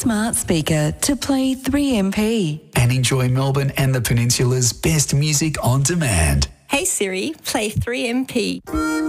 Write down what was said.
smart speaker to play 3MP. And enjoy Melbourne and the Peninsula's best music on demand. Hey Siri, play 3MP.